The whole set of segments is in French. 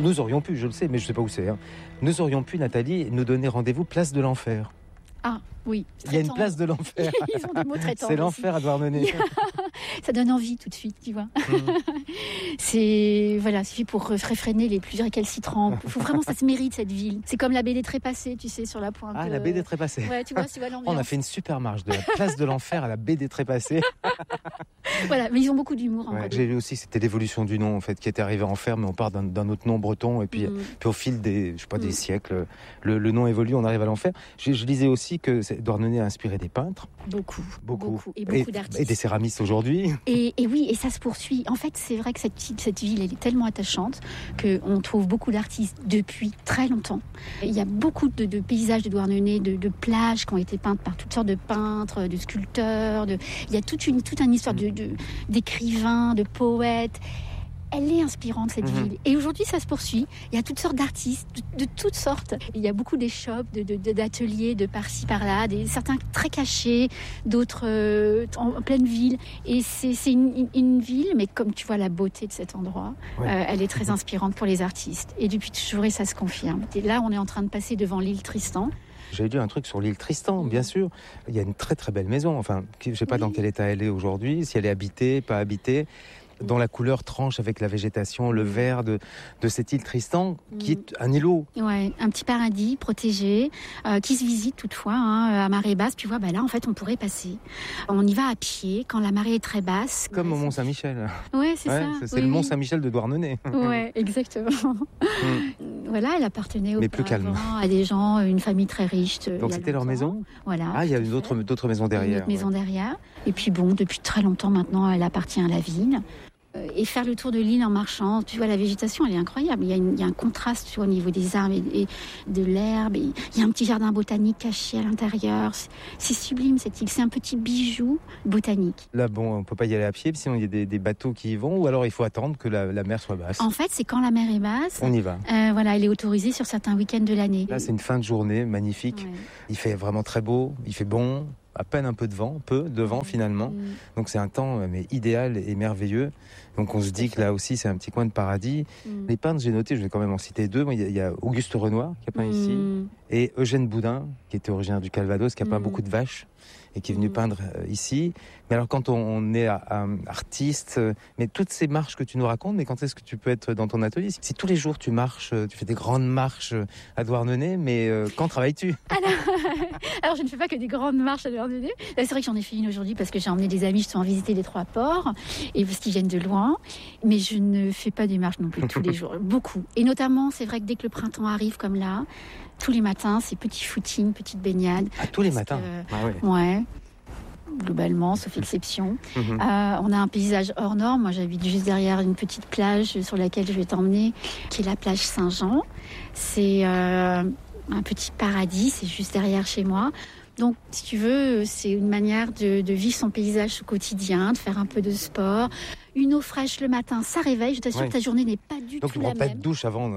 nous aurions pu, je le sais, mais je ne sais pas où c'est. Nous aurions pu, Nathalie, nous donner rendez-vous place de l'Enfer. Ah oui. Il y a une place de l'Enfer. Ils ont des mots très tendres. C'est l'Enfer à Douarnenez. Ça donne envie tout de suite, tu vois. C'est suffit pour réfréner les plus récalcitrants. Faut vraiment, ça se mérite cette ville. C'est comme la baie des Trépassés, tu sais, sur la pointe. Ah, la baie des Trépassés. Ouais, tu vois l'ambiance. On a fait une super marche de la place de l'Enfer à la baie des Trépassés. Voilà, mais ils ont beaucoup d'humour. En vrai. J'ai lu aussi, c'était l'évolution du nom en fait, qui était arrivé à Enfer, mais on part d'un autre nom breton et puis au fil des siècles, le nom évolue, on arrive à l'Enfer. Je lisais aussi que Douarnenez a inspiré des peintres. Beaucoup. Et beaucoup d'artistes. Et des céramistes aujourd'hui. Et oui, et ça se poursuit. En fait, c'est vrai que cette ville, elle est tellement attachante qu'on trouve beaucoup d'artistes depuis très longtemps. Il y a beaucoup de paysages de Douarnenez, de plages qui ont été peintes par toutes sortes de peintres, de sculpteurs. Il y a toute une histoire d'écrivains, de poètes. Elle est inspirante, cette ville. Et aujourd'hui, ça se poursuit. Il y a toutes sortes d'artistes, de toutes sortes. Il y a beaucoup d'échoppes, d'ateliers, de par-ci, par-là, certains très cachés, d'autres en pleine ville. Et c'est une ville, mais comme tu vois la beauté de cet endroit, elle est très inspirante pour les artistes. Et depuis toujours, et ça se confirme. Et là, on est en train de passer devant l'île Tristan. J'avais lu un truc sur l'île Tristan, bien sûr. Il y a une très très belle maison. Enfin, je ne sais pas dans quel état elle est aujourd'hui, si elle est habitée, pas habitée, dont la couleur tranche avec la végétation, le vert de cette île Tristan, qui est un îlot. Ouais, un petit paradis protégé, qui se visite toutefois à marée basse. Tu vois, là, en fait, on pourrait passer. On y va à pied quand la marée est très basse. Comme au Mont-Saint-Michel. Ouais, c'est ça. C'est le Mont-Saint-Michel de Douarnenez. Ouais, exactement. Voilà, elle appartenait à des gens, une famille très riche. Donc c'était leur maison. Voilà. Ah, il y a d'autres maisons derrière. Une autre maison derrière. Et puis depuis très longtemps maintenant, elle appartient à la ville. Et faire le tour de l'île en marchant, tu vois, la végétation, elle est incroyable. Il y a un contraste, tu vois, au niveau des arbres et de l'herbe. Il y a un petit jardin botanique caché à l'intérieur. C'est sublime, cette île. C'est un petit bijou botanique. Là, on peut pas y aller à pied, sinon il y a des bateaux qui y vont, ou alors il faut attendre que la mer soit basse. En fait, c'est quand la mer est basse. On y va. Elle est autorisée sur certains week-ends de l'année. Là, c'est une fin de journée magnifique. Ouais. Il fait vraiment très beau, il fait bon. À peine un peu de vent finalement. Donc c'est un temps mais idéal et merveilleux. Donc on se dit que là aussi c'est un petit coin de paradis. Les peintres, j'ai noté, je vais quand même en citer deux. Il y a Auguste Renoir qui a peint ici et Eugène Boudin qui était originaire du Calvados, qui a peint beaucoup de vaches et qui est venu peindre ici. Mais alors quand on est artiste, mais toutes ces marches que tu nous racontes, mais quand est-ce que tu peux être dans ton atelier ? Si tous les jours tu marches, tu fais des grandes marches à Douarnenez, mais quand travailles-tu ? Alors je ne fais pas que des grandes marches à Douarnenez. C'est vrai que j'en ai fait une aujourd'hui parce que j'ai emmené des amis justement visiter les 3 ports et parce qu'ils viennent de loin. Mais je ne fais pas des marches non plus tous les jours, beaucoup. Et notamment, c'est vrai que dès que le printemps arrive comme là, tous les matins, c'est petit footing, petite baignade. Ah, tous les matins. Ouais. Globalement, sauf exception. On a un paysage hors norme. Moi, j'habite juste derrière une petite plage sur laquelle je vais t'emmener, qui est la plage Saint-Jean. C'est un petit paradis, c'est juste derrière chez moi. Donc, si tu veux, c'est une manière de vivre son paysage au quotidien, de faire un peu de sport. Une eau fraîche le matin, ça réveille. Je t'assure que ta journée n'est pas du tout la même. Donc, tu ne prends pas de douche avant.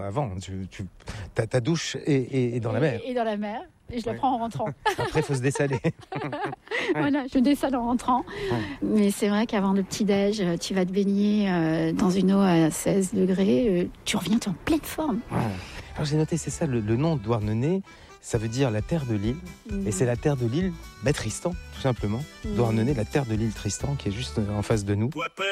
Ta douche est dans la mer. Et dans la mer. Et je la prends en rentrant. Après, il faut se dessaler. Voilà, je dessale en rentrant. Mais c'est vrai qu'avant le petit-déj, tu vas te baigner dans une eau à 16 degrés. Tu reviens, tu es en pleine forme. Alors, j'ai noté, c'est ça, le nom de Douarnenez, ça veut dire la terre de l'île. Et c'est la terre de l'île Tristan, tout simplement. Douarnenez, la terre de l'île Tristan, qui est juste en face de nous.